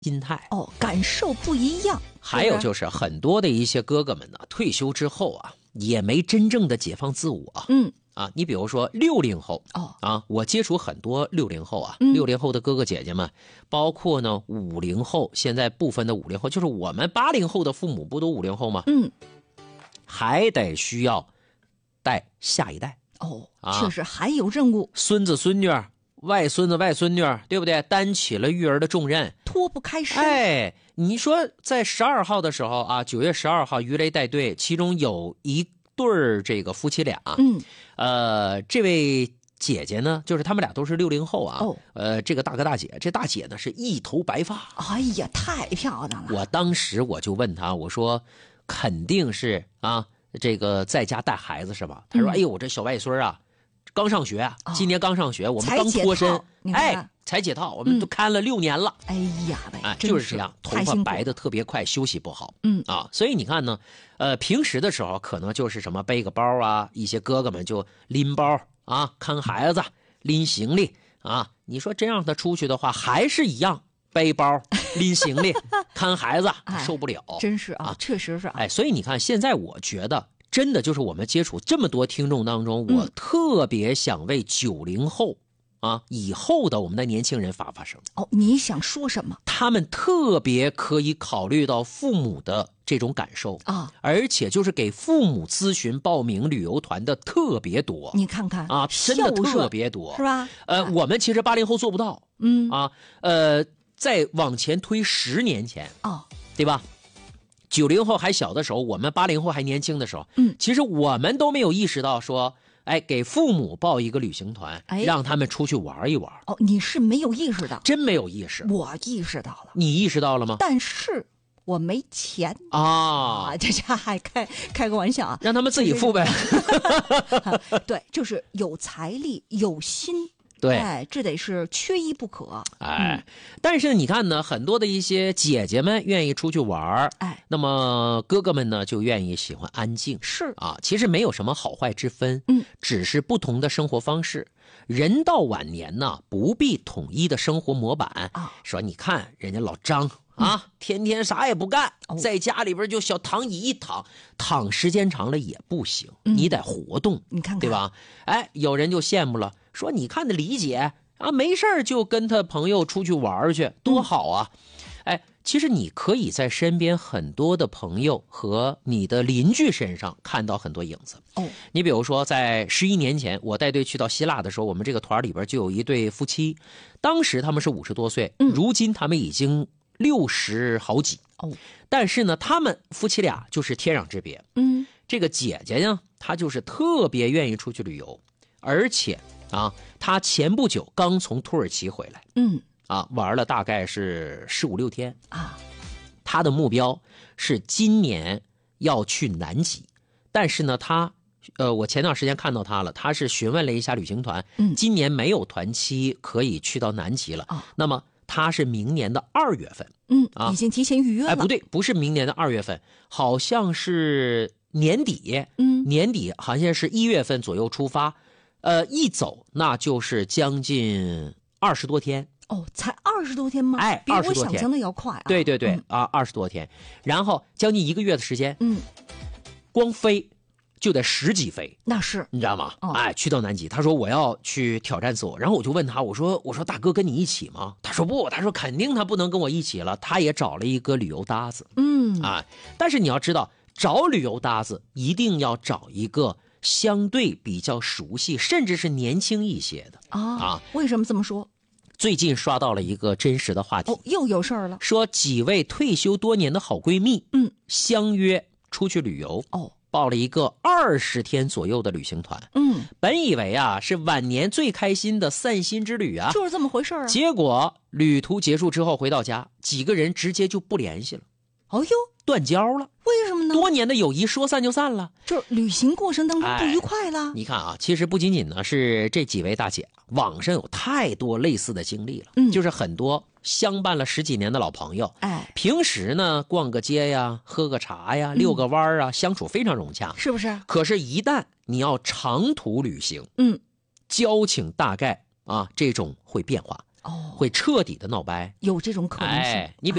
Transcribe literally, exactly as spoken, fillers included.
心态哦，感受不一样。 还有就是很多的一些哥哥们呢，退休之后啊，也没真正的解放自我。 嗯啊，你比如说六零后哦啊，我接触很多六零后啊， 嗯六零后的哥哥姐姐们，包括呢五零后，现在部分的五零后，就是我们八零后的父母不都五零后吗？ 嗯， 还得需要带下一代哦， 啊确实还有任务， 孙子孙女儿、外孙子外孙女儿，对不对？担起了育儿的重任， 脱不开身。 哎，你说在十二号的时候啊，九月十二号鱼雷带队，其中有一对儿这个夫妻俩， 嗯， 呃，这位姐姐呢，就是他们俩都是六零后啊， 哦， 呃，这个大哥大姐，这大姐呢是一头白发， 哎呀，太漂亮了。 我当时我就问她，我说肯定是啊，这个在家带孩子是吧？她说， 嗯哎呦，我这小外孙啊，刚上学啊， 哦今年刚上学，我们才解刚脱身套，你看看哎，才解套，我们都看了六年了。 哎呀喂， 哎， 真就是这样，头太辛苦发白的特别快，休息不好。 嗯啊，所以你看呢，呃，平时的时候可能就是什么背个包啊，一些哥哥们就拎包啊，看孩子，拎行李啊。你说这样他出去的话，还是一样背包、拎行李、看孩子， 哎受不了。 真是啊， 啊确实是啊。 哎，所以你看，现在我觉得。真的就是我们接触这么多听众当中， 嗯我特别想为九零后啊以后的我们的年轻人发发声。 哦，你想说什么他们特别可以考虑到父母的这种感受啊？ 而且就是给父母咨询报名旅游团的特别多， 你看看啊，真的特别多， 是吧？ 呃，我们其实八零后做不到， 嗯啊，呃，再往前推十年前， 哦， 对吧？九零后还小的时候，我们八零后还年轻的时候， 嗯， 其实我们都没有意识到说，哎，给父母报一个旅行团， 哎让他们出去玩一玩。 哦，你是没有意识到， 真没有意识。 我意识到了， 你意识到了吗？ 但是我没钱啊啊，这这还开开个玩笑啊， 让他们自己付呗。 对，就是有财力有心。 对， 哎，这得是缺一不可。 哎，嗯、但是你看呢，很多的一些姐姐们愿意出去玩， 哎， 那么哥哥们呢就愿意喜欢安静。 是啊，其实没有什么好坏之分， 嗯， 只是不同的生活方式。人到晚年呢，不必统一的生活模板啊。 说你看人家老张啊，嗯、天天啥也不干， 哦、 在家里边就小躺椅一躺，躺时间长了也不行， 嗯、 你得活动， 你看看， 对吧？哎，有人就羡慕了，说你看那李姐啊，没事就跟他朋友出去玩去，多好啊！嗯、哎，其实你可以在身边很多的朋友和你的邻居身上看到很多影子。 哦， 你比如说，在十一年前我带队去到希腊的时候，我们这个团里边就有一对夫妻，当时他们是五十多岁， 嗯、 如今他们已经六十好几。 哦， 但是呢，他们夫妻俩就是天壤之别。 嗯， 这个姐姐呢，她就是特别愿意出去旅游，而且啊，她前不久刚从土耳其回来。 嗯。 啊，玩了大概是十五六天啊， 他的目标是今年要去南极，但是呢，他，呃，我前段时间看到他了，他是询问了一下旅行团， 嗯， 今年没有团期可以去到南极了， 啊， 那么他是明年的二月份， 嗯， 啊， 已经提前预约了， 哎，不对，不是明年的二月份，好像是年底， 嗯， 年底好像是一月份左右出发，呃，一走那就是将近二十多天。 哦，才二十多天吗？ 哎， 比我想象的要快啊！ 对对对、嗯、啊，二十多天，然后将近一个月的时间， 嗯， 光飞就得十几飞， 那是你知道吗？ 哦、 哎，去到南极，他说我要去挑战自我，然后我就问他，我说我说大哥跟你一起吗？他说不，他说肯定他不能跟我一起了，他也找了一个旅游搭子， 嗯啊，但是你要知道，找旅游搭子一定要找一个相对比较熟悉，甚至是年轻一些的啊啊。 为什么这么说？ 最近刷到了一个真实的话题， 哦，又有事儿了。 说几位退休多年的好闺蜜， 嗯， 相约出去旅游， 哦， 报了一个二十天左右的旅行团， 嗯， 本以为啊是晚年最开心的散心之旅啊， 就是这么回事啊。 结果旅途结束之后回到家，几个人直接就不联系了， 哦哟， 断交了。 为什么呢？ 多年的友谊说散就散了， 就是旅行过程当中不愉快了。 哎、你看啊，其实不仅仅呢是这几位大姐，网上有太多类似的经历了， 嗯， 就是很多相伴了十几年的老朋友， 哎， 平时呢逛个街呀，喝个茶呀，遛个弯啊、嗯，相处非常融洽， 是不是？ 可是，一旦你要长途旅行， 嗯， 交情大概啊这种会变化。 哦， 会彻底的闹掰。 有这种可能性。 哎，你比